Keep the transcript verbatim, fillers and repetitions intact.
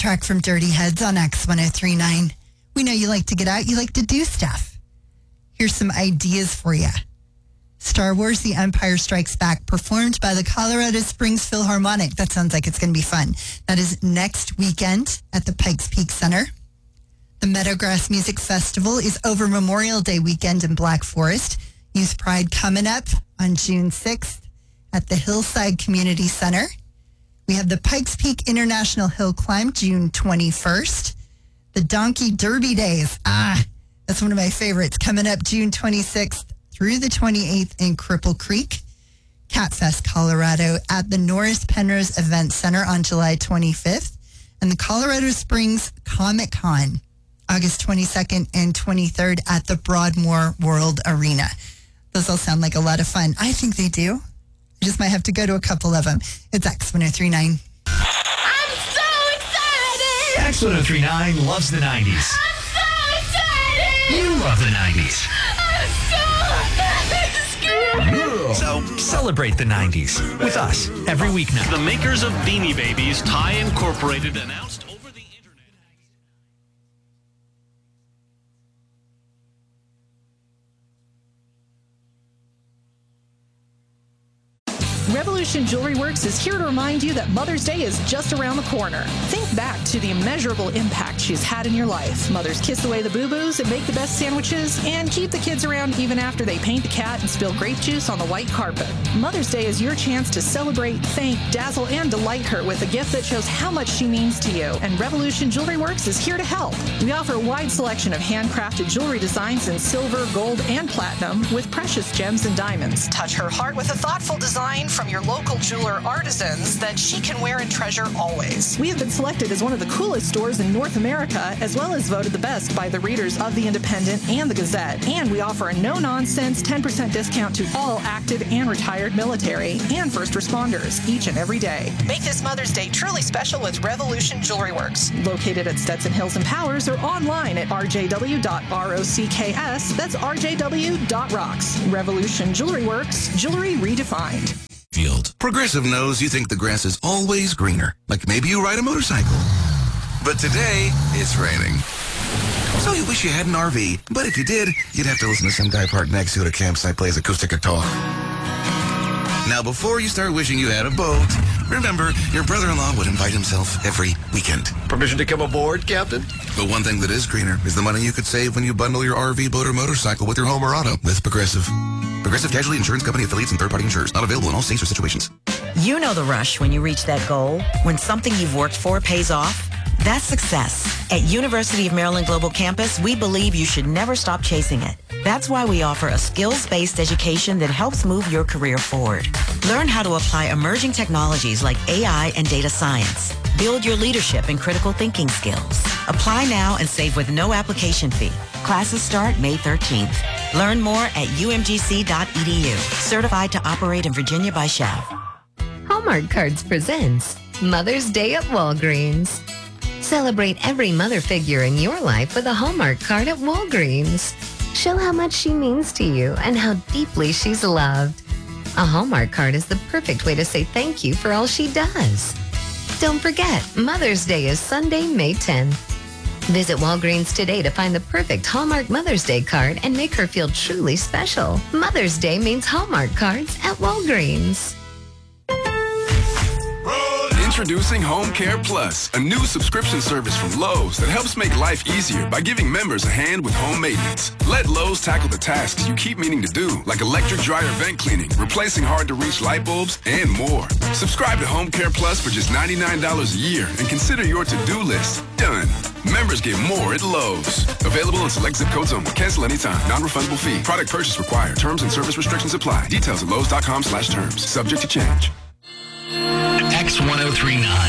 track from Dirty Heads on X one oh three point nine. We know you like to get out. You like to do stuff. Here's some ideas for you. Star Wars The Empire Strikes Back, performed by the Colorado Springs Philharmonic. That sounds like it's going to be fun. That is next weekend at the Pikes Peak Center. The Meadowgrass Music Festival is over Memorial Day weekend in Black Forest. Youth Pride coming up on June sixth at the Hillside Community Center. We have the Pikes Peak International Hill Climb, June twenty-first. The Donkey Derby Days. Ah, that's one of my favorites. Coming up June twenty-sixth through the twenty-eighth in Cripple Creek. Catfest, Colorado at the Norris Penrose Event Center on July twenty-fifth. And the Colorado Springs Comic Con, August twenty-second and twenty-third at the Broadmoor World Arena. Those all sound like a lot of fun. I think they do. I just might have to go to a couple of them. It's X one oh three point nine. I'm so excited! X one oh three point nine loves the nineties. I'm so excited! You love the nineties. I'm so scared! So celebrate the nineties with us every weeknight. The makers of Beanie Babies, Thai Incorporated, announced over the internet. Revolution Jewelry Works is here to remind you that Mother's Day is just around the corner. Think back to the immeasurable impact she's had in your life. Mothers kiss away the boo-boos and make the best sandwiches and keep the kids around even after they paint the cat and spill grape juice on the white carpet. Mother's Day is your chance to celebrate, thank, dazzle, and delight her with a gift that shows how much she means to you. And Revolution Jewelry Works is here to help. We offer a wide selection of handcrafted jewelry designs in silver, gold, and platinum with precious gems and diamonds. Touch her heart with a thoughtful design from your local jeweler artisans that she can wear and treasure always. We have been selected as one of the coolest stores in North America, as well as voted the best by the readers of The Independent and The Gazette. And we offer a no-nonsense ten percent discount to all active and retired military and first responders each and every day. Make this Mother's Day truly special with Revolution Jewelry Works, located at Stetson Hills and Powers, or online at r j w dot rocks. That's r j w dot rocks. Revolution Jewelry Works, jewelry redefined. Field. Progressive knows you think the grass is always greener, like maybe you ride a motorcycle. But today, it's raining. So you wish you had an R V, but if you did, you'd have to listen to some guy parked next to you at a campsite plays acoustic guitar. Now, before you start wishing you had a boat, remember, your brother-in-law would invite himself every weekend. Permission to come aboard, Captain? But one thing that is greener is the money you could save when you bundle your R V, boat, or motorcycle with your home or auto with Progressive. Progressive Casualty Insurance Company affiliates and third-party insurers. Not available in all states or situations. You know the rush when you reach that goal, when something you've worked for pays off. That's success. At University of Maryland Global Campus, we believe you should never stop chasing it. That's why we offer a skills-based education that helps move your career forward. Learn how to apply emerging technologies like A I and data science. Build your leadership and critical thinking skills. Apply now and save with no application fee. Classes start May thirteenth. Learn more at u m g c dot e d u. Certified to operate in Virginia by S H A V. Hallmark Cards presents Mother's Day at Walgreens. Celebrate every mother figure in your life with a Hallmark card at Walgreens. Show how much she means to you and how deeply she's loved. A Hallmark card is the perfect way to say thank you for all she does. Don't forget, Mother's Day is Sunday, May tenth. Visit Walgreens today to find the perfect Hallmark Mother's Day card and make her feel truly special. Mother's Day means Hallmark cards at Walgreens. Introducing Home Care Plus, a new subscription service from Lowe's that helps make life easier by giving members a hand with home maintenance. Let Lowe's tackle the tasks you keep meaning to do, like electric dryer vent cleaning, replacing hard-to-reach light bulbs, and more. Subscribe to Home Care Plus for just ninety-nine dollars a year and consider your to-do list done. Members get more at Lowe's. Available in select zip codes only. Cancel anytime. Non-refundable fee. Product purchase required. Terms and service restrictions apply. Details at lowes dot com slash terms. Subject to change. X one oh three point nine.